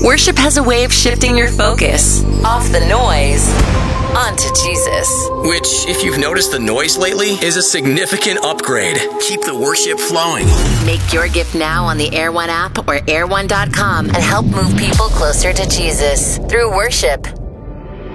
Worship has a way of shifting your focus off the noise onto Jesus. Which, if you've noticed the noise lately, is a significant upgrade. Keep the worship flowing. Make your gift now on the Air One app or air1.com and help move people closer to Jesus through worship.